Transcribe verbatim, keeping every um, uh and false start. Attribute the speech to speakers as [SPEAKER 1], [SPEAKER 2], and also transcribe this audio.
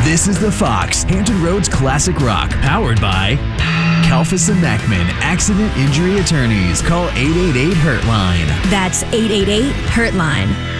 [SPEAKER 1] This is The Fox, Hampton Roads Classic Rock, powered by Kalfas and Mackman, Accident Injury Attorneys. Call eight eight eight, hurt line.
[SPEAKER 2] That's eight eight eight, hurt line.